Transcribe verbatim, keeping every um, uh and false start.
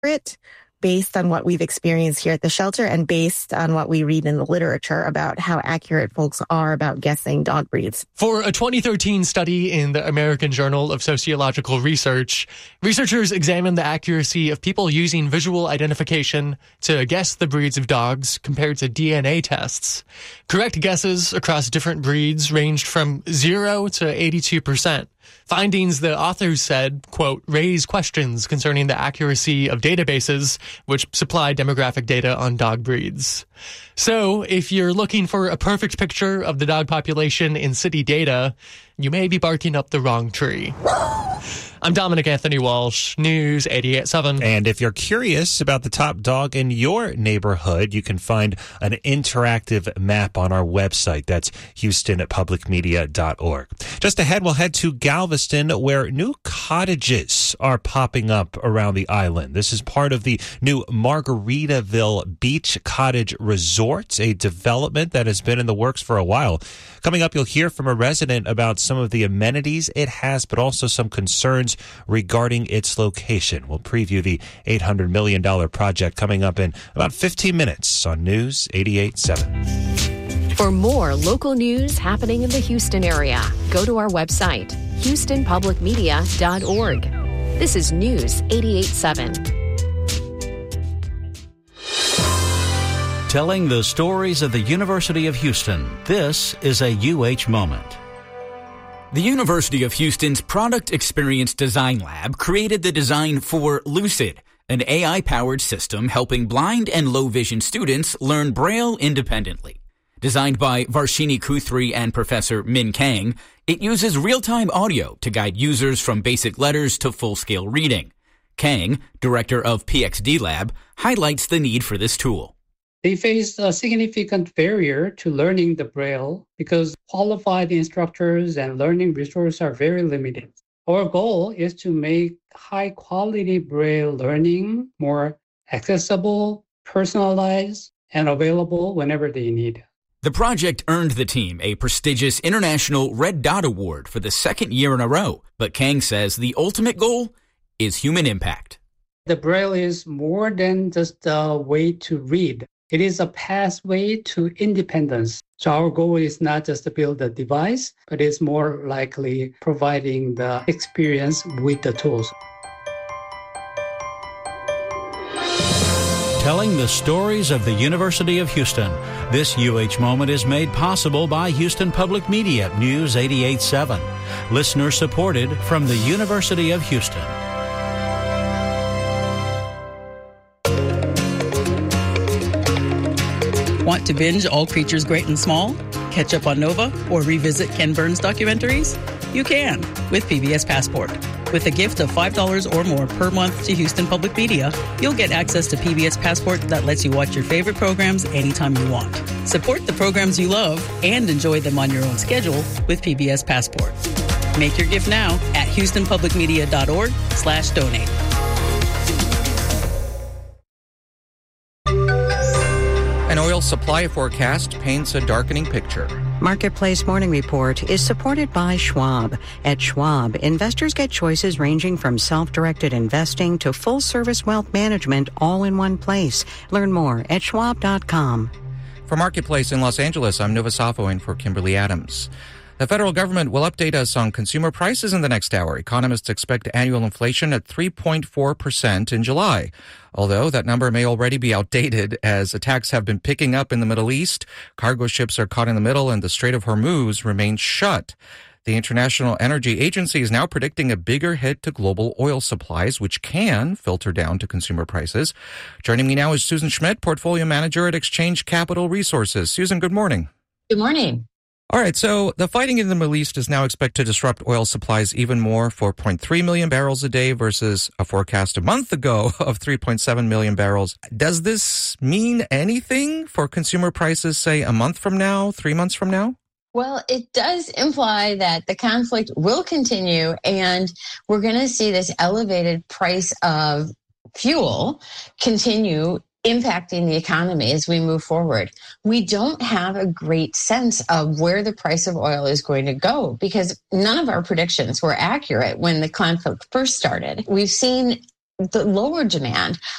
accurate based on what we've experienced here at the shelter and based on what we read in the literature about how accurate folks are about guessing dog breeds. For a twenty thirteen study in the American Journal of Sociological Research, researchers examined the accuracy of people using visual identification to guess the breeds of dogs compared to D N A tests. Correct guesses across different breeds ranged from zero to eighty-two percent. Findings, the authors said, quote, raise questions concerning the accuracy of databases which supply demographic data on dog breeds. So, if you're looking for a perfect picture of the dog population in city data, you may be barking up the wrong tree. I'm Dominic Anthony Walsh, News eighty-eight point seven. And if you're curious about the top dog in your neighborhood, you can find an interactive map on our website. That's houston public media dot org. Just ahead, we'll head to Galveston, where new cottages are popping up around the island. This is part of the new Margaritaville Beach Cottage Resort, a development that has been in the works for a while. Coming up, you'll hear from a resident about some of the amenities it has, but also some concerns regarding its location. We'll preview the eight hundred million dollars project coming up in about fifteen minutes on News eighty-eight point seven. For more local news happening in the Houston area, go to our website, houston public media dot org. This is News eighty-eight point seven. Telling the stories of the University of Houston, this is a U H Moment. The University of Houston's Product Experience Design Lab created the design for Lucid, an A I-powered system helping blind and low-vision students learn Braille independently. Designed by Varshini Kuthri and Professor Min Kang, it uses real-time audio to guide users from basic letters to full-scale reading. Kang, director of P X D Lab, highlights the need for this tool. They face a significant barrier to learning the Braille because qualified instructors and learning resources are very limited. Our goal is to make high-quality Braille learning more accessible, personalized, and available whenever they need. The project earned the team a prestigious International Red Dot Award for the second year in a row, but Kang says the ultimate goal is human impact. The Braille is more than just a way to read. It is a pathway to independence. So our goal is not just to build a device, but it's more likely providing the experience with the tools. Telling the stories of the University of Houston. This U H Moment is made possible by Houston Public Media, News eighty-eight point seven. Listener supported from the University of Houston. Want to binge All Creatures Great and Small? Catch up on Nova? Or revisit Ken Burns documentaries? You can with P B S Passport. With a gift of five dollars or more per month to Houston Public Media, you'll get access to P B S Passport that lets you watch your favorite programs anytime you want. Support the programs you love and enjoy them on your own schedule with P B S Passport. Make your gift now at houston public media dot org slash donate. An oil supply forecast paints a darkening picture. Marketplace Morning Report is supported by Schwab. At Schwab, investors get choices ranging from self-directed investing to full-service wealth management all in one place. Learn more at schwab dot com. For Marketplace in Los Angeles, I'm Nova Safo in for Kimberly Adams. The federal government will update us on consumer prices in the next hour. Economists expect annual inflation at three point four percent in July. Although that number may already be outdated as attacks have been picking up in the Middle East, cargo ships are caught in the middle and the Strait of Hormuz remains shut. The International Energy Agency is now predicting a bigger hit to global oil supplies, which can filter down to consumer prices. Joining me now is Susan Schmidt, Portfolio Manager at Exchange Capital Resources. Susan, good morning. Good morning. All right, so the fighting in the Middle East is now expected to disrupt oil supplies even more, four point three million barrels a day versus a forecast a month ago of three point seven million barrels. Does this mean anything for consumer prices, say, a month from now, three months from now? Well, it does imply that the conflict will continue, and we're going to see this elevated price of fuel continue impacting the economy as we move forward. We don't have a great sense of where the price of oil is going to go because none of our predictions were accurate when the conflict first started. We've seen the lower demand.